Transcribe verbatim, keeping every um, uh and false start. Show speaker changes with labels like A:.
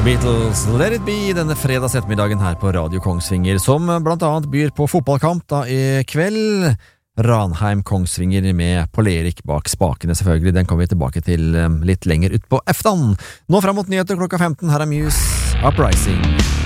A: The Beatles, Let It Be, denne fredags ettermiddagen her på Radio Kongsvinger, som blant annet byr på fotballkamp da i kveld. Ranheim Kongsvinger med Pål-Erik bak spakene selvfølgelig, den kommer vi tilbake til litt lenger ut på eftan. Nå frem mot nyheter klokka femten, her er Muse, Uprising.